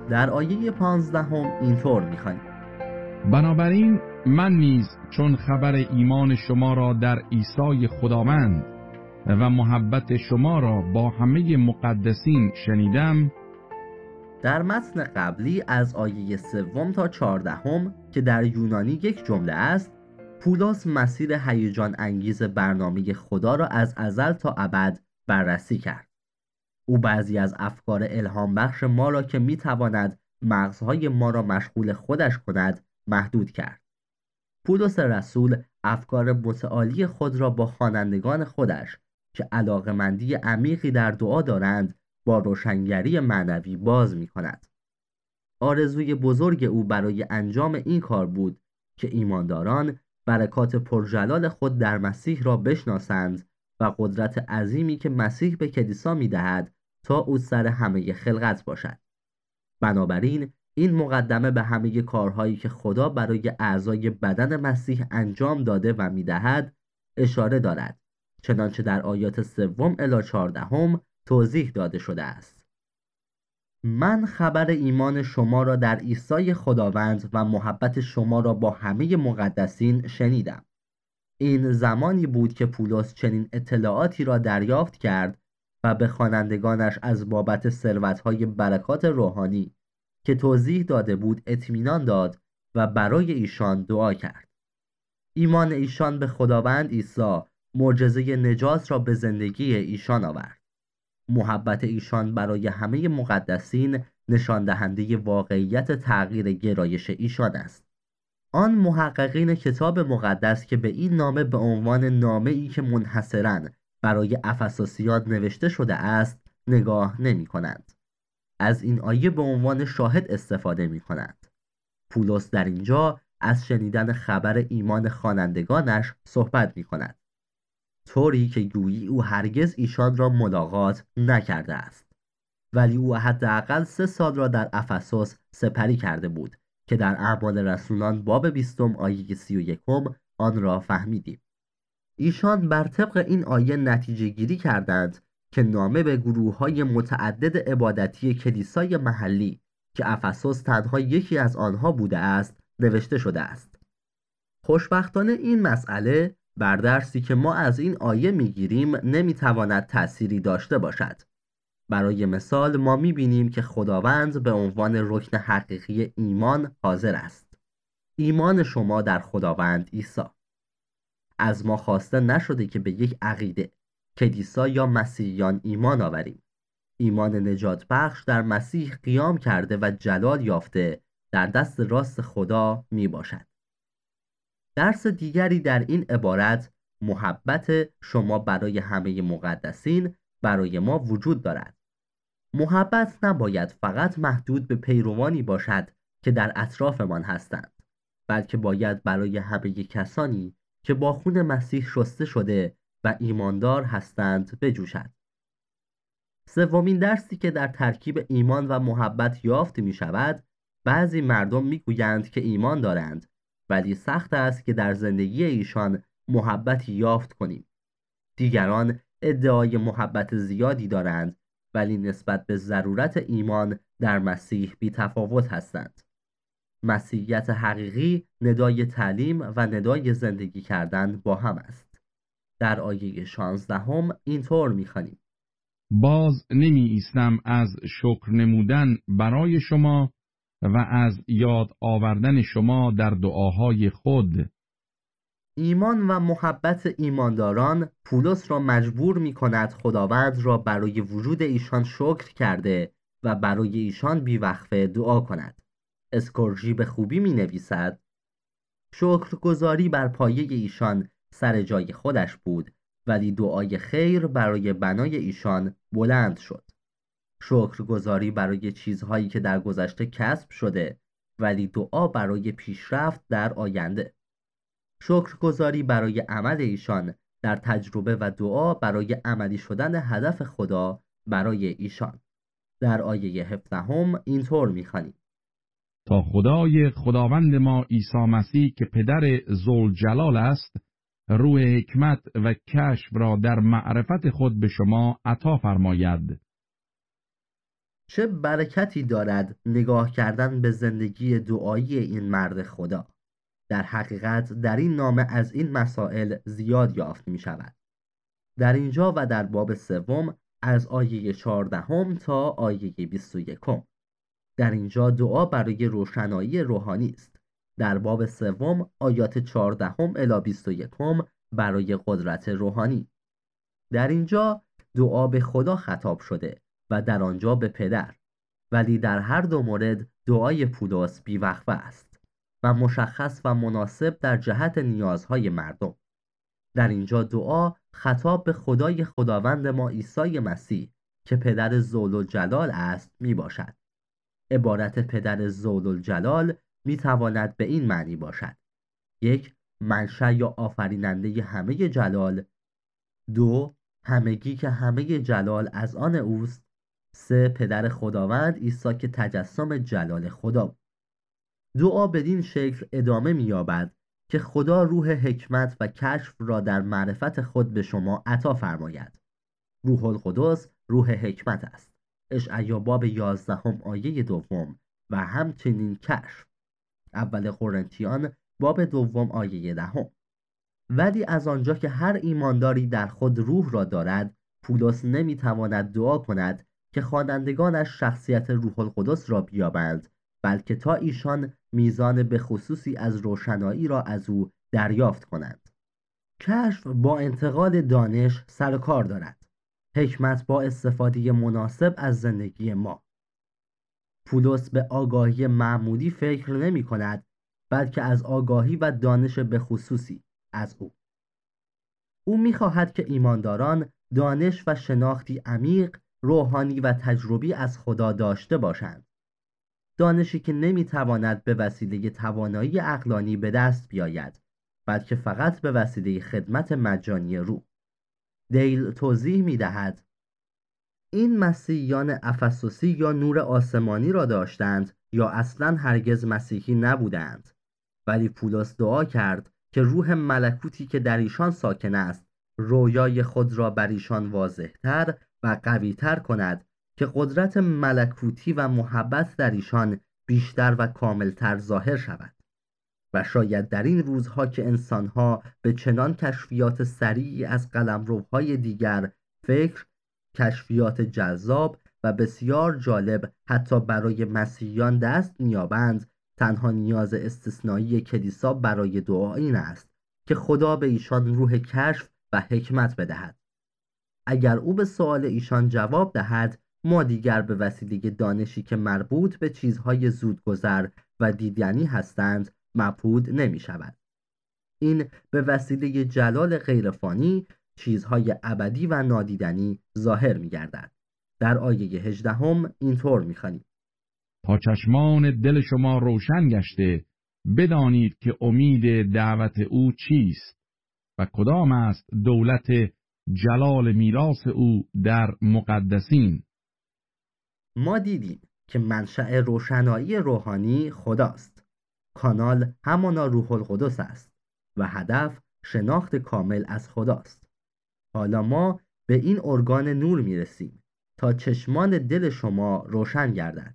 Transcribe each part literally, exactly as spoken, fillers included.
در آیه پانزدهم اینطور می‌خوانیم: بنابراین من نیز چون خبر ایمان شما را در عیسی خداوند و محبت شما را با همه مقدسین شنیدم. در متن قبلی از آیه سوم تا چهاردهم که در یونانی یک جمله است، پولس مسیر هیجان انگیز برنامه خدا را از ازل تا ابد بررسی کرد. او بعضی از افکار الهام بخش ما را که میتواند مغزهای ما را مشغول خودش کند محدود کرد. پولس رسول افکار متعالی خود را با خوانندگان خودش که علاقه‌مندی عمیقی در دعا دارند با روشنگری معنوی باز می کند. آرزوی بزرگ او برای انجام این کار بود که ایمانداران برکات پرجلال خود در مسیح را بشناسند و قدرت عظیمی که مسیح به کلیسا می دهد تا او سر همه خلقت باشد. بنابراین این مقدمه به همه کارهایی که خدا برای اعضای بدن مسیح انجام داده و می دهد اشاره دارد، چنانچه در آیات سوم الی چهاردهم توضیح داده شده است. من خبر ایمان شما را در عیسی خداوند و محبت شما را با همه مقدسین شنیدم. این زمانی بود که پولس چنین اطلاعاتی را دریافت کرد و به خوانندگانش از بابت ثروت‌های برکات روحانی که توضیح داده بود اطمینان داد و برای ایشان دعا کرد. ایمان ایشان به خداوند عیسی معجزه نجات را به زندگی ایشان آورد. محبت ایشان برای همه مقدسین نشان دهنده واقعیت تغییر گرایش ایشان است. آن محققین کتاب مقدس که به این نامه به عنوان نامه‌ای که منحصراً برای افسوسیان نوشته شده است نگاه نمی کنند. از این آیه به عنوان شاهد استفاده می کنند. پولس در اینجا از شنیدن خبر ایمان خوانندگانش صحبت می کند، طوری که گویی او هرگز ایشان را ملاقات نکرده است، ولی او حداقل سه سال را در افسوس سپری کرده بود که در اعمال رسولان باب بیستم آیه سی و یکم آن را فهمیدیم. ایشان بر طبق این آیه نتیجه گیری کردند که نامه به گروه‌های متعدد عبادتی کلیسای محلی که افسوس تنها یکی از آنها بوده است نوشته شده است. خوشبختانه این مسئله بر درسی که ما از این آیه میگیریم نمیتواند تأثیری داشته باشد. برای مثال ما میبینیم که خداوند به عنوان رکن حقیقی ایمان حاضر است. ایمان شما در خداوند عیسی. از ما خواسته نشده که به یک عقیده، کلیسا یا مسیحیان ایمان آوریم. ایمان نجات بخش در مسیح قیام کرده و جلال یافته در دست راست خدا می باشد. درس دیگری در این عبارت محبت شما برای همه مقدسین برای ما وجود دارد. محبت نباید فقط محدود به پیروانی باشد که در اطرافمان هستند، بلکه باید برای همه کسانی که با خون مسیح شسته شده و ایماندار هستند بجوشد. سومین درسی که در ترکیب ایمان و محبت یافت می شود، بعضی مردم می گویند که ایمان دارند ولی سخت است که در زندگی ایشان محبتی یافت کنیم. دیگران ادعای محبت زیادی دارند ولی نسبت به ضرورت ایمان در مسیح بی تفاوت هستند. مسیحیت حقیقی ندای تعلیم و ندای زندگی کردن با هم است. در آیه شانزدهم اینطور می‌خوانیم: باز نمی ایستم از شکر نمودن برای شما و از یاد آوردن شما در دعاهای خود. ایمان و محبت ایمانداران پولس را مجبور می کند خداوند را برای وجود ایشان شکر کرده و برای ایشان بیوقفه دعا کند. اسکورژی به خوبی می نویسد: شکرگزاری بر پایه ایشان سر جای خودش بود ولی دعای خیر برای بنای ایشان بلند شد. شکرگزاری برای چیزهایی که در گذشته کسب شده ولی دعا برای پیشرفت در آینده. شکرگزاری برای عمل ایشان در تجربه و دعا برای عملی شدن هدف خدا برای ایشان. در آیه هفدهم اینطور می‌خوانیم: تا خدای خداوند ما عیسی مسیح که پدر ذوالجلال است روح حکمت و کشف را در معرفت خود به شما عطا فرماید. چه برکتی دارد نگاه کردن به زندگی دعایی این مرد خدا. در حقیقت در این نامه از این مسائل زیاد یافت می شود. در اینجا و در باب سوم از آیه چهاردهم تا آیه بیست و یکم. در اینجا دعا برای روشنایی روحانی است. در باب سوم آیات چهاردهم الی بیست و یکم برای قدرت روحانی. در اینجا دعا به خدا خطاب شده و در آنجا به پدر، ولی در هر دو مورد دعای پولس بی‌وقفه است و مشخص و مناسب در جهت نیازهای مردم. در اینجا دعا خطاب به خدای خداوند ما عیسی مسیح که پدر ذوالجلال است می باشد. عبارت پدر ذوالجلال می تواند به این معنی باشد: یک، منشأ یا آفریننده همه جلال. دو، همگی که همه جلال از آن اوست. سه، پدر خداوند عیسی که تجسم جلال خدا بود. دعا بدین شکل ادامه می‌یابد که خدا روح حکمت و کشف را در معرفت خود به شما عطا فرماید. روح القدس روح حکمت است. اشعیا باب یازدهم آیه دوم و همچنین کشف. اول قرنتیان باب دوم آیه دهم. ولی از آنجا که هر ایمانداری در خود روح را دارد، پولس نمیتواند دعا کند که خوانندگانش شخصیت روح القدس را بیابند، بلکه تا ایشان میزان به خصوصی از روشنایی را از او دریافت کنند. کشف با انتقال دانش سر و کار دارد. حکمت با استفاده مناسب از زندگی ما. پولس به آگاهی معمولی فکر نمی کند، بلکه از آگاهی و دانش به خصوصی از او. او می خواهد که ایمانداران دانش و شناختی عمیق، روحانی و تجربی از خدا داشته باشند. دانشی که نمی تواند به وسیله توانایی عقلانی به دست بیاید، بلکه فقط به وسیله خدمت مجانی روح. دیل توضیح می دهد: این مسیحیان افسوسی یا نور آسمانی را داشتند یا اصلاً هرگز مسیحی نبودند، ولی پولس دعا کرد که روح ملکوتی که در ایشان ساکن است رویای خود را بر ایشان واضح‌تر و قوی‌تر کند که قدرت ملکوتی و محبت در ایشان بیشتر و کاملتر ظاهر شود. و شاید در این روزها که انسانها به چنان کشفیات سریعی از قلمروهای دیگر فکر، کشفیات جذاب و بسیار جالب حتی برای مسیحیان دست می‌یابند، تنها نیاز استثنایی کلیسا برای دعا این است که خدا به ایشان روح کشف و حکمت بدهد. اگر او به سؤال ایشان جواب دهد، ما دیگر به وسیله دانشی که مربوط به چیزهای زودگذر و دیدنی هستند مبهود نمی شود. این به وسیله جلال غیرفانی چیزهای ابدی و نادیدنی ظاهر می گردد. در آیه هجدهم اینطور می خوانیم: تا چشمان دل شما روشن گشته بدانید که امید دعوت او چیست و کدام است دولت جلال میراث او در مقدسین. ما دیدیم که منشأ روشنایی روحانی خداست. کانال همانا روح القدس است و هدف شناخت کامل از خداست. حالا ما به این ارگان نور میرسیم تا چشمان دل شما روشن گردد.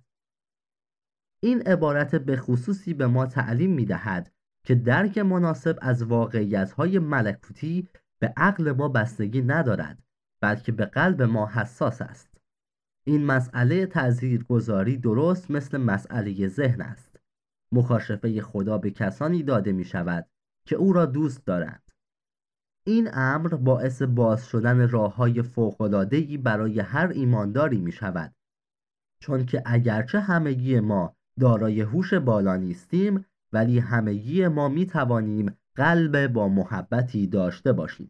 این عبارت به خصوصی به ما تعلیم میدهد که درک مناسب از واقعیت‌های ملکوتی به عقل ما بستگی ندارد، بلکه به قلب ما حساس است. این مسئله تأثیرگذاری درست مثل مسئله ذهن است. مکاشفه خدا به کسانی داده می شود که او را دوست دارند. این امر باعث باز شدن راه‌های فوق‌العاده‌ای برای هر ایمانداری می شود، چون که اگرچه همگی ما دارای هوش بالا نیستیم، ولی همگی ما می توانیم قلب با محبتی داشته باشیم.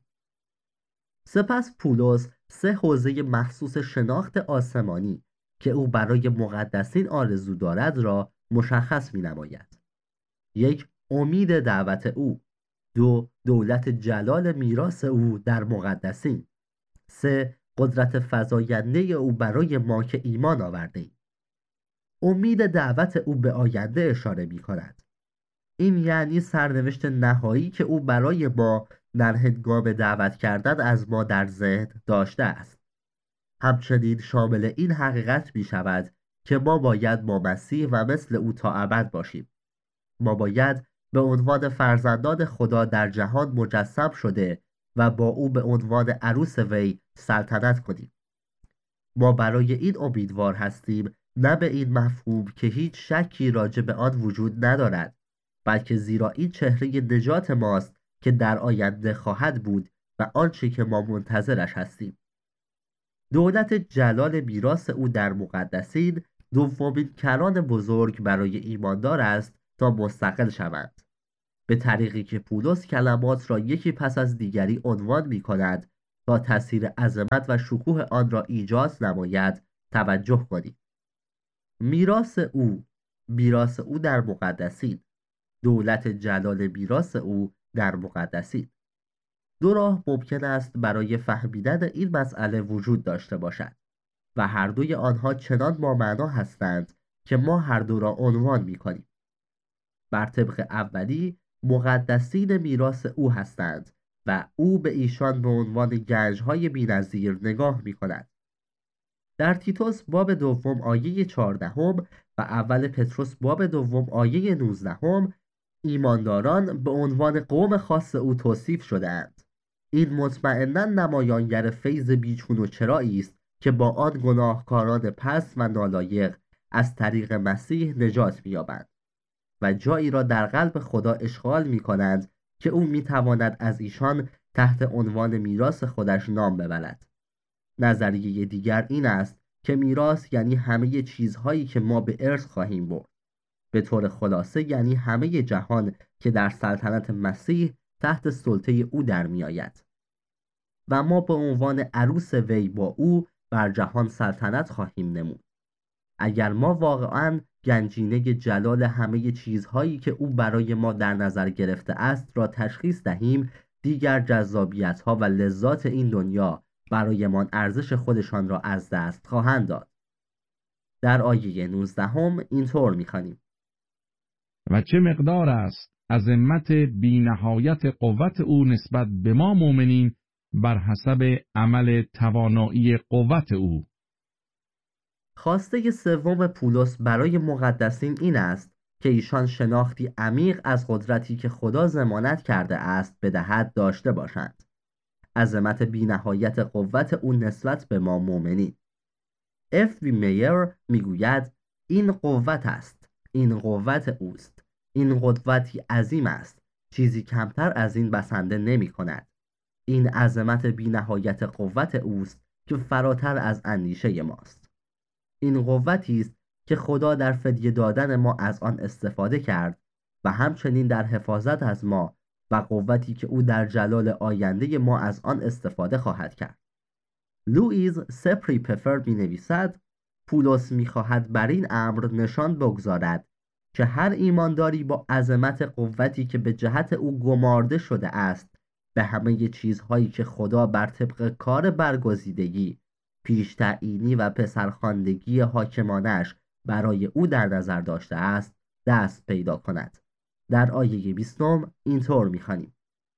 سپس پولس سه حوزه مخصوص شناخت آسمانی که او برای مقدسین آرزو دارد را مشخص می نماید. یک، امید دعوت او. دو، دولت جلال میراث او در مقدسین. سه، قدرت فزاینده او برای ما که ایمان آورده ایم. امید دعوت او به آینده اشاره می کند. این یعنی سرنوشت نهایی که او برای ما در هنگام دعوت کردن از ما در ذهن داشته است. همچنین شامل این حقیقت می شود که ما باید با مسیح و مثل او تا ابد باشیم. ما باید به عنوان فرزندان خدا در جهان مجسم شده و با او به عنوان عروس وی سلطنت کنیم. ما برای این امیدوار هستیم، نه به این مفهوم که هیچ شکی راجع به آن وجود ندارد، بلکه زیرا این چهره نجات ماست که در آینده خواهد بود و آنچه که ما منتظرش هستیم. دولت جلال میراث او در مقدسین دومین کران بزرگ برای ایماندار است تا مستقل شوند، به طریقی که پولس کلمات را یکی پس از دیگری عنوان می کند تا تأثیر عظمت و شکوه آن را ایجاد نماید. توجه کنید. میراث او، میراث او در مقدسین، دولت جلال میراث او در مقدسین. دو راه ممکن است برای فهمیدن این مسئله وجود داشته باشد و هر دوی آنها چنان با معنا هستند که ما هر دو را عنوان می کنیم. بر طبق اولی، مقدسین میراث او هستند و او به ایشان به عنوان گنج‌های بی‌نظیر نگاه می کند. در تیتوس باب دوم آیه چهاردهم و اول پتروس باب دوم آیه نوزدهم ایمانداران به عنوان قوم خاص او توصیف شده‌اند. این مطمئناً نمایانگر فیض بیچون و چرایی است که با آن گناهکاران پست و نالایق از طریق مسیح نجات می‌یابند و جایی را در قلب خدا اشغال می‌کنند که او می‌تواند از ایشان تحت عنوان میراث خودش نام ببرد. نظریه دیگر این است که میراث یعنی همه چیزهایی که ما به ارث خواهیم برد. به طور خلاصه یعنی همه جهان که در سلطنت مسیح تحت سلطه او در میآید و ما به عنوان عروس وی با او بر جهان سلطنت خواهیم نمود. اگر ما واقعاً گنجینه جلال همه چیزهایی که او برای ما در نظر گرفته است را تشخیص دهیم، دیگر جذابیت‌ها و لذات این دنیا برایمان ارزش خودشان را از دست خواهند داد. در آیه نوزدهم اینطور می‌خوانیم: و چه مقدار است عظمت بی‌نهایت قوت او نسبت به ما مؤمنین بر حسب عمل توانایی قوت او. خواسته سوم پولس برای مقدسین این است که ایشان شناختی عمیق از قدرتی که خدا ضمانت کرده است بدهد داشته باشند. عظمت بی‌نهایت قوت او نسبت به ما مؤمنین. اف وی میر میگوید این قوت است، این قوت اوست، این قدرتی عظیم است، چیزی کمتر از این بسنده نمی کند. این عظمت بی‌نهایت قوت اوست که فراتر از اندیشه ماست. این قوتی است که خدا در فدیه دادن ما از آن استفاده کرد و همچنین در حفاظت از ما و قوتی که او در جلال آینده ما از آن استفاده خواهد کرد. لوئیز سپری پفر می نویسد پولس می خواهد بر این امر نشان بگذارد که هر ایمانداری با عظمت قوتی که به جهت او گمارده شده است به همه چیزهایی که خدا بر طبق کار برگزیدگی، پیش‌تعیینی و پسرخواندگی حاکمانش برای او در نظر داشته است دست پیدا کند. در آیه بیستم اینطور می‌خوانیم: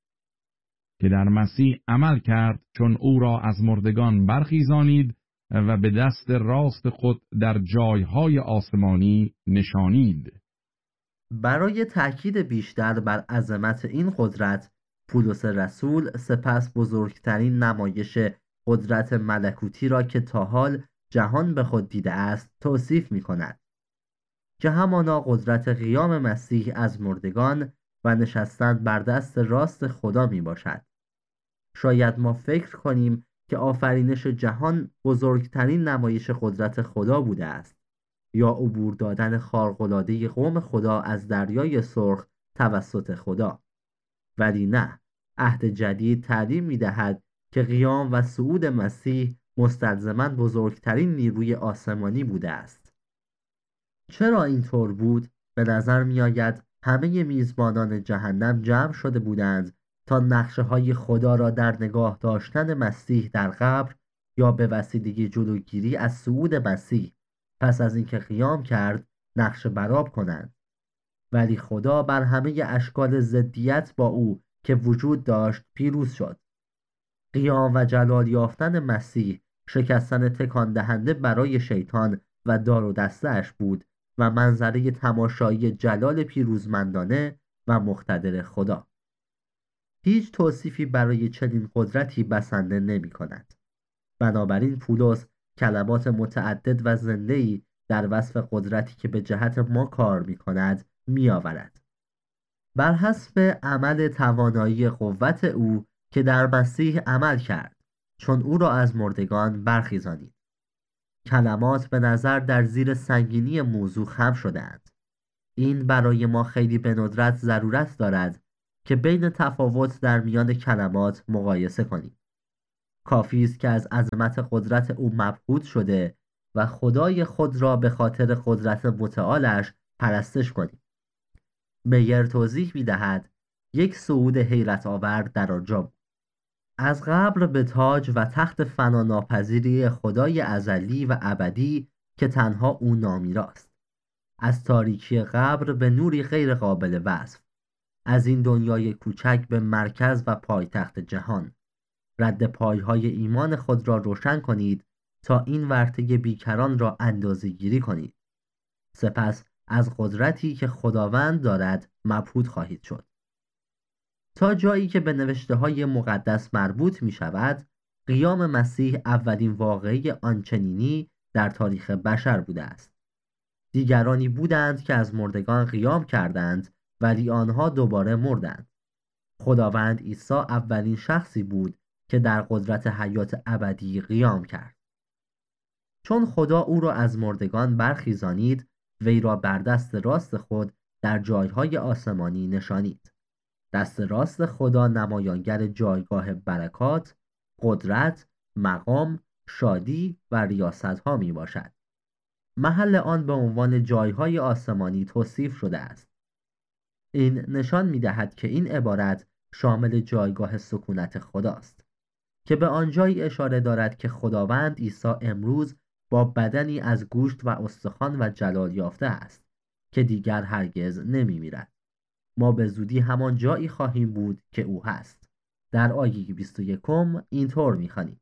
که در مسیح عمل کرد چون او را از مردگان برخیزانید و به دست راست خود در جایهای آسمانی نشانید. برای تأکید بیشتر بر عظمت این قدرت، پولس رسول سپس بزرگترین نمایش قدرت ملکوتی را که تا حال جهان به خود دیده است توصیف می کند که همانا قدرت قیام مسیح از مردگان و نشستن بر دست راست خدا می باشد. شاید ما فکر کنیم که آفرینش جهان بزرگترین نمایش قدرت خدا بوده است یا عبور دادن خارق‌العاده قوم خدا از دریای سرخ توسط خدا، ولی نه، عهد جدید تعلیم می دهد که قیام و صعود مسیح مستلزماً بزرگترین نیروی آسمانی بوده است. چرا اینطور بود؟ به نظر می آید همه میزبانان جهنم جمع شده بودند تا نقشه های خدا را در نگاه داشتن مسیح در قبر یا به وسیله جلوگیری از صعود مسیح پس از اینکه قیام کرد نقشه برآب کنند. ولی خدا بر همه اشکال ضدیت با او که وجود داشت پیروز شد. قیام و جلال یافتن مسیح شکستن تکان دهنده برای شیطان و دار و دسته‌اش بود و منظره تماشایی جلال پیروزمندانه و مقتدر خدا. هیچ توصیفی برای چنین قدرتی بسنده نمی کند. بنابراین پولس کلمات متعدد و زنده‌ای در وصف قدرتی که به جهت ما کار می کند می آورد. بر حسب عمل توانایی قوت او که در مسیح عمل کرد، چون او را از مردگان برخیزانید. کلمات به نظر در زیر سنگینی موضوع خم شده‌اند. این برای ما خیلی به ندرت ضرورت دارد که بین تفاوت در میان کلمات مقایسه کنیم. کافی است که از عظمت قدرت او مبهوت شده و خدای خود را به خاطر قدرت متعالش پرستش کنیم. میر توضیح می‌دهد یک صعود حیرت آور در آنجا بود. از قبر به تاج و تخت فناناپذیری خدای ازلی و ابدی که تنها او نامیراست. از تاریکی قبر به نوری غیر قابل وصف. از این دنیای کوچک به مرکز و پایتخت جهان. رد پایهای ایمان خود را روشن کنید تا این ورطه بیکران را اندازه گیری کنید. سپس از قدرتی که خداوند دارد مبهوت خواهید شد. تا جایی که به نوشته های مقدس مربوط می شود، قیام مسیح اولین واقعه آنچنینی در تاریخ بشر بوده است. دیگرانی بودند که از مردگان قیام کردند ولی آنها دوباره مردند. خداوند عیسی اولین شخصی بود که در قدرت حیات ابدی قیام کرد. چون خدا او را از مردگان برخیزانید، وی را بر دست راست خود در جایهای آسمانی نشانید. دست راست خدا نمایانگر جایگاه برکات، قدرت، مقام، شادی و ریاست ها می باشد. محل آن به عنوان جایهای آسمانی توصیف شده است. این نشان می دهد که این عبارت شامل جایگاه سکونت خداست که به آنجایی اشاره دارد که خداوند عیسی امروز با بدنی از گوشت و استخوان و جلال یافته است که دیگر هرگز نمی میرد. ما به زودی همان جایی خواهیم بود که او هست. در آیه بیست و یکم اینطور می‌خوانیم: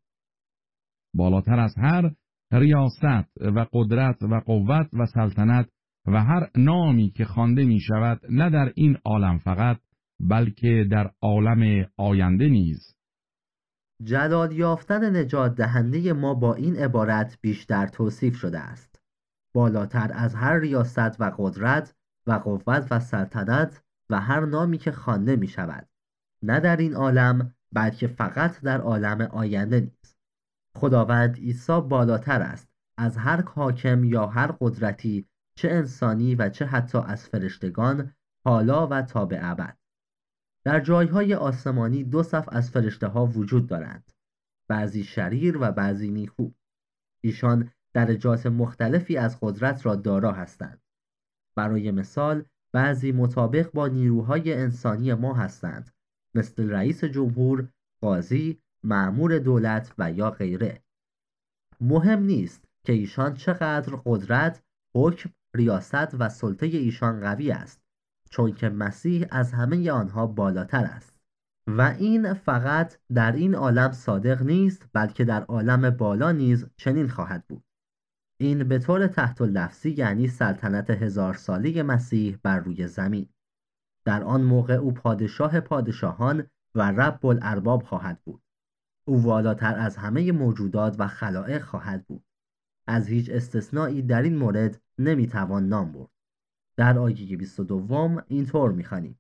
بالاتر از هر ریاست و قدرت و قوت و سلطنت و هر نامی که خوانده می شود، نه در این عالم فقط بلکه در عالم آینده نیز. جلال یافتن نجات دهنده ما با این عبارت بیشتر توصیف شده است. بالاتر از هر ریاست و قدرت و قوت و سلطنت و هر نامی که خوانده می شود، نه در این عالم بلکه فقط در عالم آینده نیز. خداوند عیسی بالاتر است از هر حاکم یا هر قدرتی، چه انسانی و چه حتی از فرشتگان، حالا و تا به ابد. در جایهای آسمانی دو صف از فرشته ها وجود دارند، بعضی شریر و بعضی نیکو. ایشان درجات مختلفی از قدرت را دارا هستند. برای مثال بعضی مطابق با نیروهای انسانی ما هستند، مثل رئیس جمهور، قاضی، مأمور دولت و یا غیره. مهم نیست که ایشان چقدر قدرت، حکم، ریاست و سلطه ایشان قوی است، چون که مسیح از همه آنها بالاتر است. و این فقط در این عالم صادق نیست، بلکه در عالم بالا نیز چنین خواهد بود. این به طور تحت اللفظی یعنی سلطنت هزار ساله مسیح بر روی زمین. در آن موقع او پادشاه پادشاهان و رب الارباب خواهد بود. او والاتر از همه موجودات و خلائق خواهد بود. از هیچ استثنایی در این مورد نمیتوان نام برد. در آیه بیست و دو اینطور میخوانیم: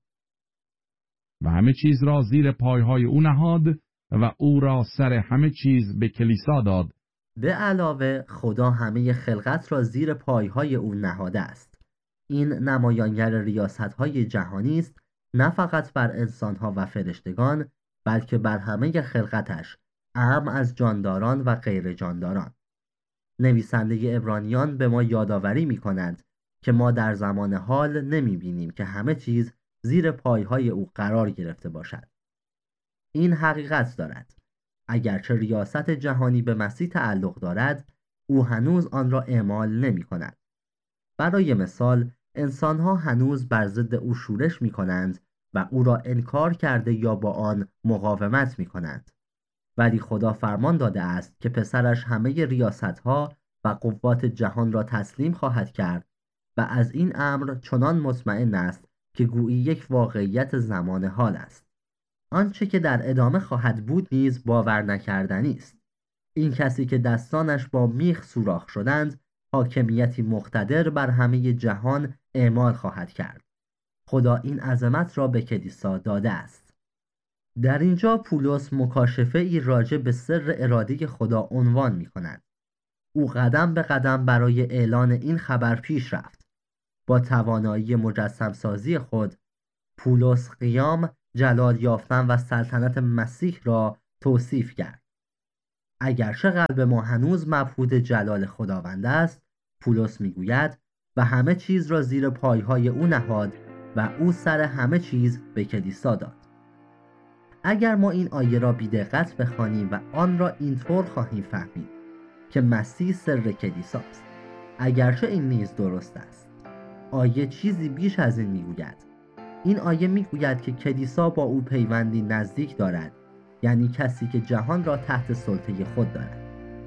و همه چیز را زیر پایهای او نهاد و او را سر همه چیز به کلیسا داد. به علاوه خدا همه خلقت را زیر پایهای او نهاده است. این نمایانگر ریاست‌های جهانی است، نه فقط بر انسان‌ها و فرشتگان، بلکه بر همه خلقتش، اعم از جانداران و غیر جانداران. نویسنده عبرانیان به ما یادآوری می‌کند که ما در زمان حال نمی‌بینیم که همه چیز زیر پایهای او قرار گرفته باشد. این حقیقت دارد: اگرچه ریاست جهانی به مسیح تعلق دارد، او هنوز آن را اعمال نمی‌کند. برای مثال، انسان‌ها هنوز بر ضد او شورش می‌کنند و او را انکار کرده یا با آن مقاومت می‌کنند. ولی خدا فرمان داده است که پسرش همه ریاست‌ها و قوات جهان را تسلیم خواهد کرد و از این امر چنان مطمئن است که گویی یک واقعیت زمان حال است. آنچه که در ادامه خواهد بود نیز باور نکردنی است. این کسی که دستانش با میخ سوراخ شدند حاکمیتی مقتدر بر همه جهان اعمال خواهد کرد. خدا این عظمت را به کلیسا داده است. در اینجا پولس مکاشفه ای راجع به سر اراده خدا عنوان می کند. او قدم به قدم برای اعلان این خبر پیش رفت. با توانایی مجسم سازی خود پولس قیام، جلال یافتن و سلطنت مسیح را توصیف کرد. اگرچه قلب ما هنوز مبهوت جلال خداوند است، پولس میگوید و همه چیز را زیر پایهای او نهاد و او سر همه چیز به کلیسا داد. اگر ما این آیه را بی‌دقت بخوانیم و آن را اینطور خواهیم فهمید که مسیح سر کلیساست، اگرچه این نیز درست است، آیه چیزی بیش از این میگوید. این آیه میگوید که کلیسا با او پیوندی نزدیک دارد، یعنی کسی که جهان را تحت سلطه خود دارد.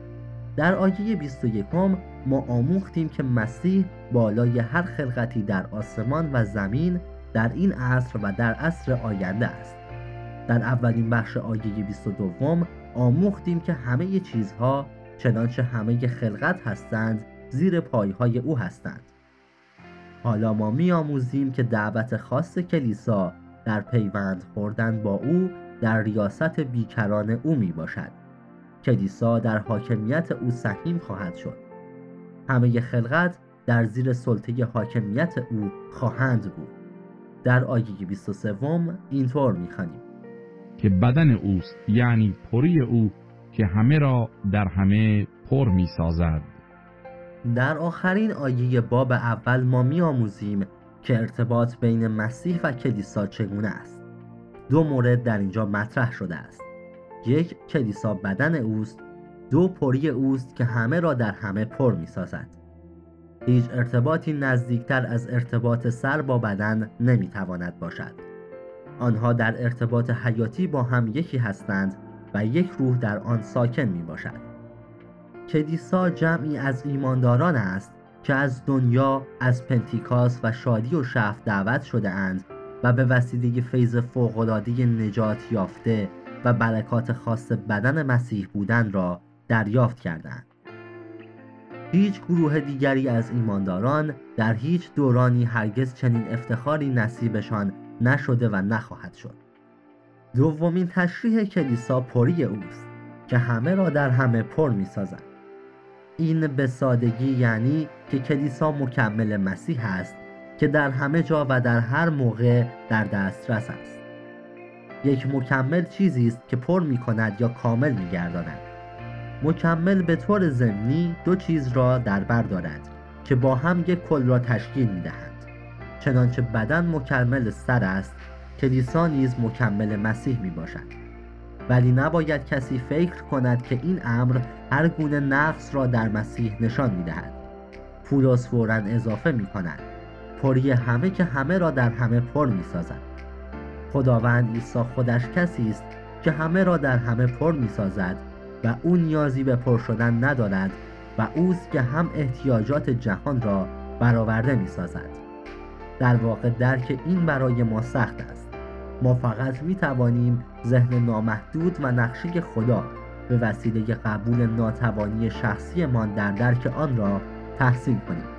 در آیه بیست و یکم ما آموختیم که مسیح بالای هر خلقتی در آسمان و زمین در این عصر و در عصر آینده است. در اولین بخش آیه بیست و دو آموختیم که همه چیزها چنانچه همه خلقت هستند زیر پایهای او هستند. حالا ما می آموزیم که دعوت خاص کلیسا در پیوند خوردن با او در ریاست بیکران او می باشد. کلیسا در حاکمیت او سهیم خواهد شد. همه خلقت در زیر سلطه حاکمیت او خواهند بود. در آیه بیست و سه اینطور می خوانیم که بدن اوست، یعنی پری او که همه را در همه پر می سازد. در آخرین آیه باب اول ما می آموزیم که ارتباط بین مسیح و کلیسا چگونه است. دو مورد در اینجا مطرح شده است. یک، کلیسا بدن اوست. دو، پری اوست که همه را در همه پر می سازد. هیچ ارتباطی نزدیکتر از ارتباط سر با بدن نمی تواند باشد. آنها در ارتباط حیاتی با هم یکی هستند و یک روح در آن ساکن می باشد. کلیسا جمعی از ایمانداران است که از دنیا، از پنتیکاست و شادی و شفق دعوت شده اند و به وسیله فیض فوق‌العاده نجات یافته و برکات خاص بدن مسیح بودن را دریافت کردند. هیچ گروه دیگری از ایمانداران در هیچ دورانی هرگز چنین افتخاری نصیبشان نشده و نخواهد شد. دومین تشریح کلیسا پری اوست که همه را در همه پر می سازد. این به سادگی یعنی که کلیسا مکمل مسیح است که در همه جا و در هر موقع در دسترس است. یک مکمل چیزی است که پر می کند یا کامل می گرداند. مکمل به طور ضمنی دو چیز را در بر دارد که با هم یک کل را تشکیل می دهند. چنانچه بدن مکمل سر است، کلیسا نیز مکمل مسیح می باشد. ولی نباید کسی فکر کند که این امر هر گونه نقص را در مسیح نشان می دهد. پولس فوراً اضافه می کند پری همه که همه را در همه پر می سازد. خداوند عیسی خودش کسی است که همه را در همه پر می سازد و او نیازی به پر شدن ندارد و اوست که هم احتیاجات جهان را برآورده می سازد. در واقع درک این برای ما سخت است. ما فقط می توانیم ذهن نامحدود و نقشه خدا به وسیله قبول ناتوانی شخصی ما در درک آن را تحصیل کنیم.